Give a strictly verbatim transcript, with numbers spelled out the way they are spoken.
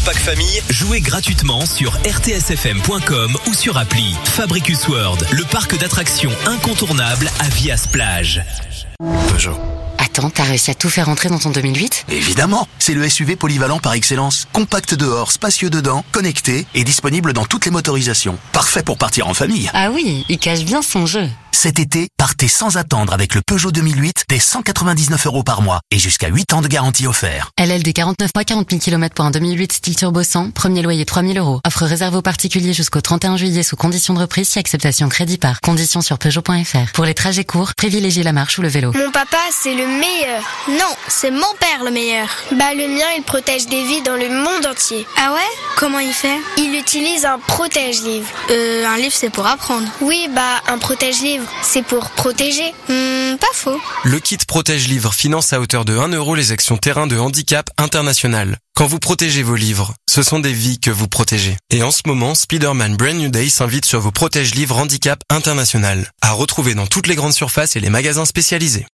pack famille, jouez gratuitement sur r t s f m point com ou sur appli. Fabricus World, le parc d'attractions incontournable à Vias-Plage. Peugeot. Attends, t'as réussi à tout faire entrer dans ton deux mille huit ? Évidemment, c'est le S U V polyvalent par excellence. Compact dehors, spacieux dedans, connecté et disponible dans toutes les motorisations. Parfait pour partir en famille. Ah oui, il cache bien son jeu. Cet été, partez sans attendre avec le Peugeot deux mille huit dès cent quatre-vingt-dix-neuf euros par mois et jusqu'à huit ans de garantie offert. L L D quarante-neuf mois, quarante mille kilomètres pour un deux mille huit style turbo cent, premier loyer trois mille euros. Offre réservée aux particuliers jusqu'au trente et un juillet sous condition de reprise si acceptation crédit par. Conditions sur Peugeot point F R. Pour les trajets courts, privilégiez la marche ou le vélo. Mon papa, c'est le meilleur. Non, c'est mon père le meilleur. Bah le mien, il protège des vies dans le monde entier. Ah ouais ? Comment il fait ? Il utilise un protège-livre. Euh, un livre c'est pour apprendre. Oui, bah un protège-livre, c'est pour protéger. Hmm, pas faux. Le kit Protège-Livre finance à hauteur de un euro les actions terrain de handicap international. Quand vous protégez vos livres, ce sont des vies que vous protégez. Et en ce moment, Spider-Man Brand New Day s'invite sur vos Protège-Livres handicap international. À retrouver dans toutes les grandes surfaces et les magasins spécialisés.